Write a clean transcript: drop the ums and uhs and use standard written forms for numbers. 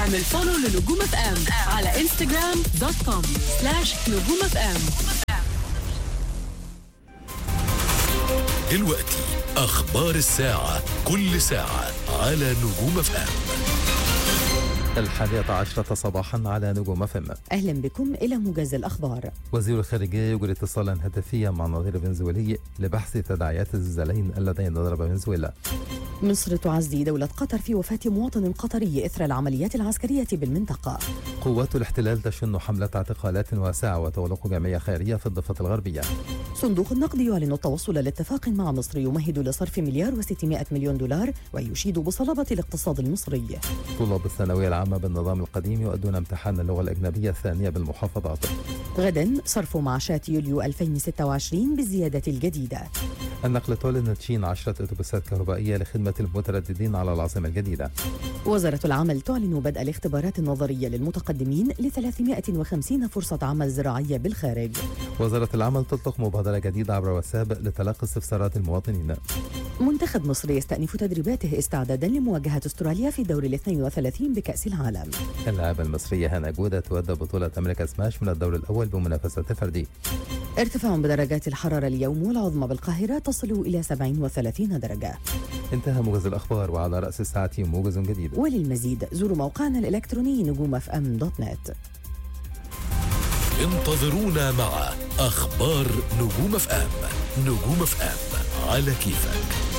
اعمل فولو لنجوم اف ام على instagram.com/نجوم اف ام. دلوقتي أخبار الساعة، كل ساعة على نجوم اف ام. 11 صباحا على نجوم اف ام. أهلا بكم إلى موجز الأخبار. وزير الخارجية يجري اتصالا هاتفيا مع نظير فنزويلي لبحث تداعيات الزلزالين اللذين ضرب فنزويلا. مصر تعزي دولة قطر في وفاة مواطن قطري إثر العمليات العسكرية بالمنطقة. قوات الاحتلال تشن حملة اعتقالات واسعة وتغلق جمعية خيرية في الضفة الغربية. صندوق النقد يعلن التوصل لاتفاق مع مصر يمهد لصرف $1,600,000,000 ويشيد بصلابة الاقتصاد المصري. طلاب الثانوية العامة بالنظام القديم يؤدون امتحان اللغة الأجنبية الثانية بالمحافظات. غدا صرف معاشات يوليو 2026 بالزيادة الجديدة. النقل تعلن تشين 10 أتوبيسات كهربائية لخدمة المترددين على العاصمة الجديدة. وزارة العمل تعلن بدء الاختبارات النظرية للمتقدمين ل350 فرصة عمل زراعية بالخارج. وزارة العمل تطلق مبادرة جديدة عبر واتساب لتلقي استفسارات المواطنين. منتخب مصر يستأنف تدريباته استعدادا لمواجهة استراليا في دور 32 بكأس العالم. اللاعبة المصرية هنا جودة تودع بطولة أمريكا سماش من الدور الأول بمنافسة فردي. ارتفاع بدرجات الحرارة اليوم والعظمى بالقاهرة تصل إلى 37 درجة. انتهى موجز الأخبار، وعلى رأس الساعة موجز جديد. وللمزيد زوروا موقعنا الإلكتروني نجومfm.net. انتظرونا مع أخبار نجوم اف ام. نجوم اف ام على كيفك.